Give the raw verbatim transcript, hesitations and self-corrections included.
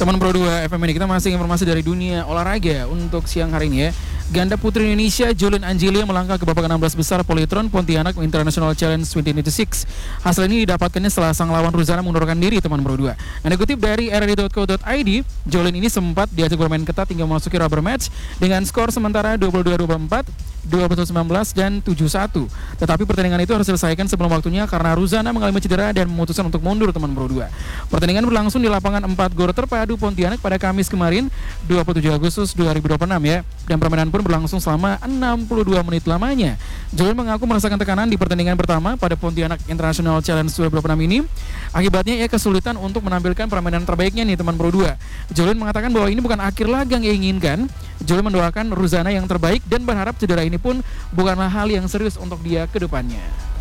Teman Pro dua F M ini kita masih informasi dari dunia olahraga untuk siang hari ini ya. Ganda putri Indonesia Jolin Angelia melangkah ke babak enam belas besar Polytron Pontianak International Challenge dua ribu dua puluh enam. Hasil ini didapatkannya setelah sang lawan Ruzana mengundurkan diri, teman Pro dua. Nah, dikutip dari r r i dot co dot i d, Jolin ini sempat diajak bermain ketat hingga memasuki rubber match dengan skor sementara dua puluh dua dua puluh empat, dua puluh satu sembilan belas dan tujuh satu. Tetapi pertandingan itu harus diselesaikan sebelum waktunya karena Ruzana mengalami cedera dan memutuskan untuk mundur, teman Pro dua. Pertandingan berlangsung di lapangan empat Gor Terpadu Pontianak pada Kamis kemarin dua puluh tujuh Agustus dua ribu dua puluh enam ya. Dan permainan pun berlangsung selama enam puluh dua menit lamanya. Jolin mengaku merasakan tekanan di pertandingan pertama pada Pontianak International Challenge dua ribu dua puluh enam ini. Akibatnya ia kesulitan untuk menampilkan permainan terbaiknya nih, teman Pro dua. Jolin mengatakan bahwa ini bukan akhir laga yang ia inginkan. Jolin mendoakan Ruzana yang terbaik dan berharap cedera ini pun bukanlah hal yang serius untuk dia ke depannya.